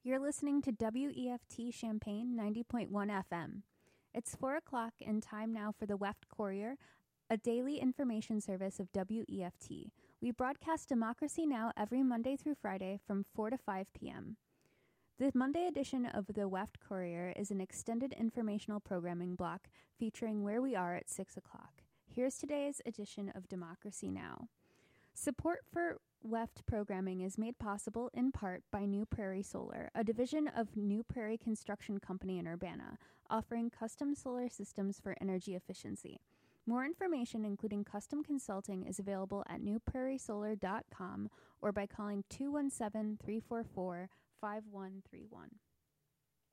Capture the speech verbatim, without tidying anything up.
You're listening to W E F T Champaign ninety point one F M. It's four o'clock and time now for the W E F T Courier, a daily information service of W E F T. We broadcast Democracy Now! Every Monday through Friday from four to five p.m. The Monday edition of the W E F T Courier is an extended informational programming block featuring Where We Are at six o'clock. Here's today's edition of Democracy Now! Support for W E F T programming is made possible in part by New Prairie Solar, a division of New Prairie Construction Company in Urbana, offering custom solar systems for energy efficiency. More information, including custom consulting, is available at new prairie solar dot com or by calling two one seven, three four four, five one three one.